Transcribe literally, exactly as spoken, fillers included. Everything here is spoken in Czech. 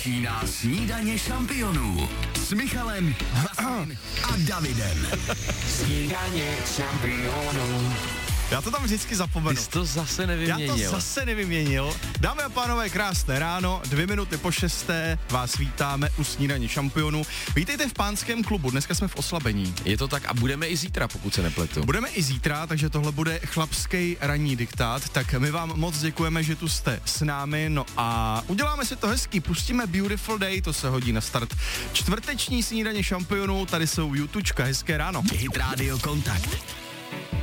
Začíná Snídaně šampionů s Michalem, Vasilem a Davidem. Snídaně šampionů. Já to tam vždycky zapomenu. Ty jsi to zase nevyměnil. Já to zase nevyměnil. Dámy a pánové, krásné ráno, dvě minuty po šesté, vás vítáme u Snídaně šampionů. Vítejte v Pánském klubu, dneska jsme v oslabení. Je to tak a budeme i zítra, pokud se nepletu. Budeme i zítra, takže tohle bude chlapský ranní diktát, tak my vám moc děkujeme, že tu jste s námi, no a uděláme si to hezký, pustíme Beautiful Day, to se hodí na start. Čtvrteční Snídaně šampionů, tady jsou Jutučka, hezké ráno. Hit Radio Kontakt.